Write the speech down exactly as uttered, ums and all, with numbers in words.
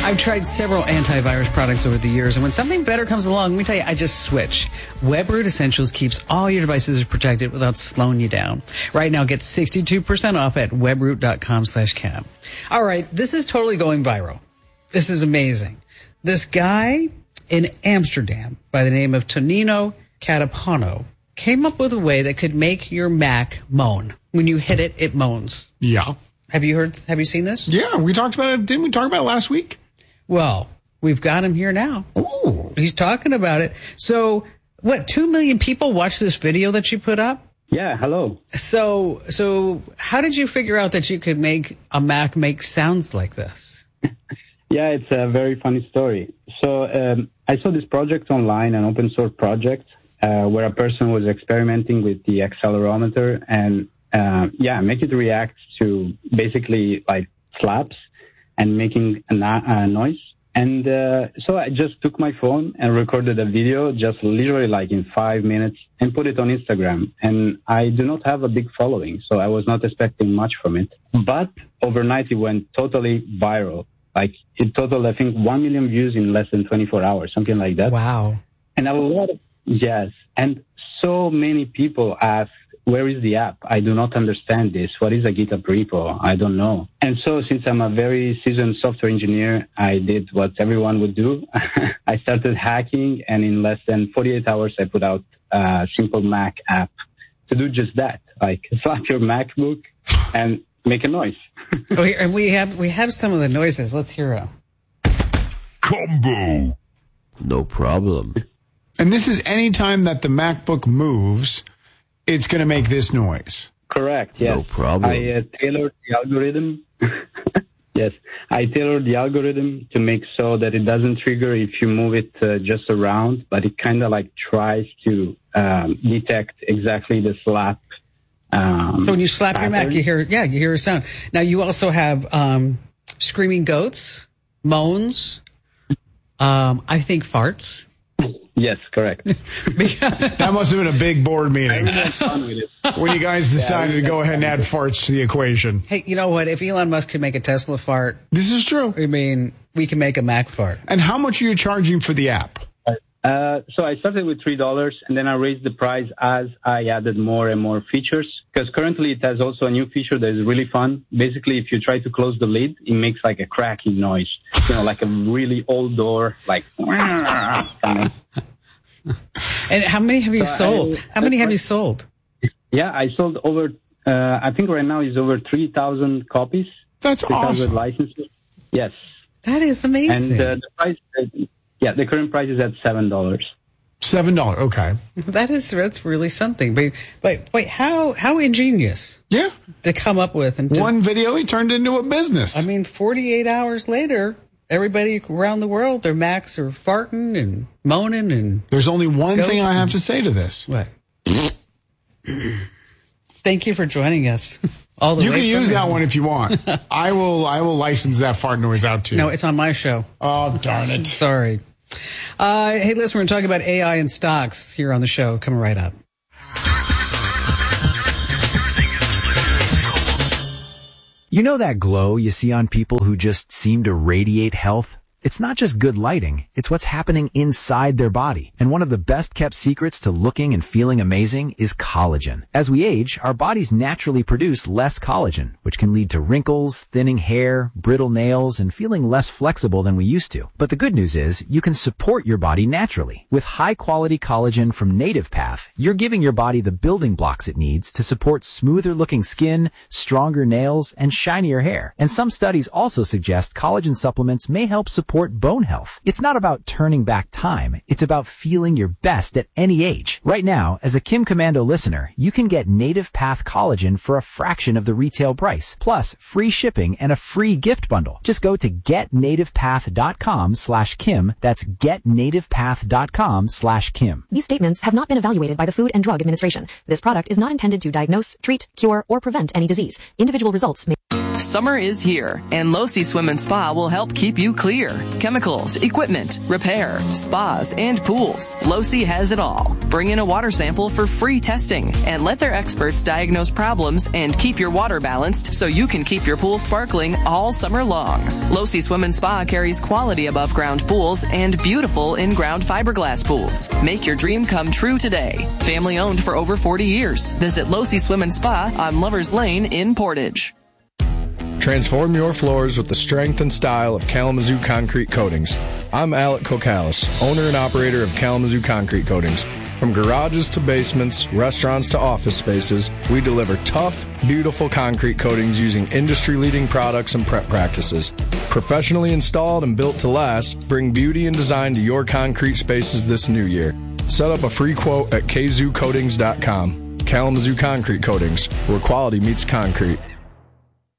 I've tried several antivirus products over the years, and when something better comes along, let me tell you, I just switch. WebRoot Essentials keeps all your devices protected without slowing you down. Right now, get sixty-two percent off at webroot.com slash cam. All right, this is totally going viral. This is amazing. This guy in Amsterdam by the name of Tonino Catapano came up with a way that could make your Mac moan. When you hit it, it moans. Yeah. Have you heard, have you seen this? Yeah, we talked about it. Didn't we talk about it last week? Well, we've got him here now. Ooh. He's talking about it. So, what, two million people watched this video that you put up? Yeah, hello. So, so how did you figure out that you could make a Mac make sounds like this? Yeah, it's a very funny story. So, um, I saw this project online, an open source project, uh, where a person was experimenting with the accelerometer and, uh, yeah, make it react to basically like slaps and making a, na- a noise. And uh, so I just took my phone and recorded a video, just literally like in five minutes, and put it on Instagram. And I do not have a big following, so I was not expecting much from it. But overnight, it went totally viral. Like, it totaled, I think, one million views in less than twenty-four hours, something like that. Wow. And a lot of, yes. And so many people asked, where is the app? I do not understand this. What is a GitHub repo? I don't know. And so since I'm a very seasoned software engineer, I did what everyone would do. I started hacking, and in less than forty-eight hours, I put out a simple Mac app to do just that. Like, slap your MacBook and make a noise. Oh, here, and we have, we have some of the noises. Let's hear them. Combo. No problem. And this is any time that the MacBook moves, it's going to make this noise. Correct, yes. No problem. I uh, tailored the algorithm. Yes, I tailored the algorithm to make so that it doesn't trigger if you move it uh, just around, but it kind of like tries to um, detect exactly the slap. Um, So when you slap pattern. your Mac, you hear, yeah, you hear a sound. Now, you also have um, screaming goats, moans, um, I think farts. Yes, correct. That must have been a big board meeting when you guys decided to go ahead and add farts to the equation. Hey, you know what? If Elon Musk could make a Tesla fart, This is true. I mean, we can make a Mac fart. And how much are you charging for the app? Uh, so I started with three dollars, and then I raised the price as I added more and more features. Because currently it has also a new feature that is really fun. Basically, if you try to close the lid, it makes like a cracking noise. You know, like a really old door, like. Kind of. And how many have you So sold? I- how many have you sold? Yeah, I sold over. Uh, I think right now is over three thousand copies. That's three thousand awesome. licenses. Yes, That is amazing. and uh, the price. Uh, yeah, the current price is at seven dollars. seven dollars. Okay. That is, that's really something. But, but wait, how, how ingenious Yeah. to come up with and to, One video, he turned into a business. I mean, forty-eight hours later, everybody around the world, their Macs are farting and moaning and There's only one Goats thing I and- have to say to this. what? Thank you for joining us. All the You way can from use that Israel. one if you want. I will I will license that fart noise out to you. No, it's on my show. Oh, darn it. Sorry. Uh, hey, listen, we're talking about A I and stocks here on the show. Coming right up. You know that glow you see on people who just seem to radiate health? It's not just good lighting, it's what's happening inside their body. And one of the best kept secrets to looking and feeling amazing is collagen. As we age, our bodies naturally produce less collagen, which can lead to wrinkles, thinning hair, brittle nails, and feeling less flexible than we used to. But the good news is, you can support your body naturally. With high-quality collagen from Native Path, you're giving your body the building blocks it needs to support smoother-looking skin, stronger nails, and shinier hair. And some studies also suggest collagen supplements may help support bone health. It's not about turning back time. It's about feeling your best at any age. Right now, as a Kim Commando listener, you can get Native Path collagen for a fraction of the retail price, plus free shipping and a free gift bundle. Just go to getnativepath.com slash Kim. That's getnativepath.com slash Kim. These statements have not been evaluated by the Food and Drug Administration. This product is not intended to diagnose, treat, cure, or prevent any disease. Individual results may Summer is here, and Losi Swim and Spa will help keep you clear. Chemicals, equipment, repair, spas, and pools. Losi has it all. Bring in a water sample for free testing, and let their experts diagnose problems and keep your water balanced so you can keep your pool sparkling all summer long. Losi Swim and Spa carries quality above-ground pools and beautiful in-ground fiberglass pools. Make your dream come true today. Family owned for over forty years. Visit Losi Swim and Spa on Lovers Lane in Portage. Transform your floors with the strength and style of Kalamazoo Concrete Coatings. I'm Alec Kokalis, owner and operator of Kalamazoo Concrete Coatings. From garages to basements, restaurants to office spaces, we deliver tough, beautiful concrete coatings using industry-leading products and prep practices. Professionally installed and built to last, bring beauty and design to your concrete spaces this new year. Set up a free quote at k zoo coatings dot com. Kalamazoo Concrete Coatings, where quality meets concrete.